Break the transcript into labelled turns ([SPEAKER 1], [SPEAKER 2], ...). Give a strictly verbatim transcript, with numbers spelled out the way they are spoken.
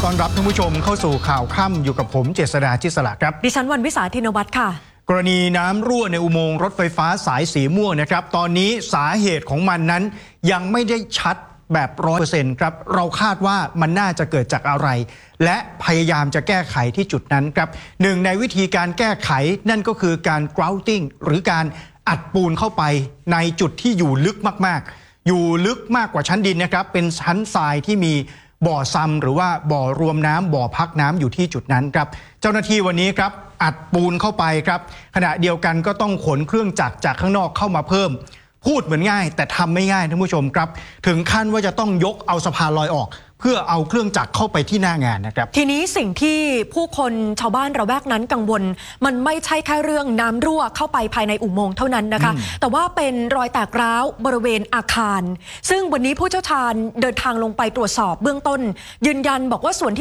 [SPEAKER 1] ต้อนรับท่านผู้ชมเข้าสู่ข่าวค่ำอยู่กับผมเจษฎา จิษฎาครับ
[SPEAKER 2] ดิฉันวันวิสาธินวัตรค่ะ
[SPEAKER 1] กรณีน้ำรั่วในอุโมงค์รถไฟฟ้าสายสีม่วงนะครับตอนนี้สาเหตุของมันนั้นยังไม่ได้ชัดแบบร้อยเปอร์เซ็นต์ครับเราคาดว่ามันน่าจะเกิดจากอะไรและพยายามจะแก้ไขที่จุดนั้นครับหนึ่งในวิธีการแก้ไขนั่นก็คือการ grouting หรือการอัดปูนเข้าไปในจุดที่อยู่ลึกมากๆอยู่ลึกมากกว่าชั้นดินนะครับเป็นชั้นทรายที่มีบ่อซัมหรือว่าบ่อรวมน้ำบ่อพักน้ำอยู่ที่จุดนั้นครับเจ้าหน้าที่วันนี้ครับอัดปูนเข้าไปครับขณะเดียวกันก็ต้องขนเครื่องจักรจากข้างนอกเข้ามาเพิ่มพูดเหมือนง่ายแต่ทำไม่ง่ายท่านผู้ชมครับถึงขั้นว่าจะต้องยกเอาสะพานลอยออกเพื่อเอาเครื่องจักรเข้าไปที่หน้างานนะครับ
[SPEAKER 2] ทีนี้สิ่งที่ผู้คนชาวบ้านระแวกนั้นกังวลมันไม่ใช่แค่เรื่องน้ำรั่วเข้าไปภายในอุโมงค์เท่านั้นนะคะแต่ว่าเป็นรอยแตกร้าวบริเวณอาคารซึ่งวันนี้ผู้เชี่ยวชาญเดินทางลงไปตรวจสอบเบื้องต้นยืนยันบอกว่าส่วนที่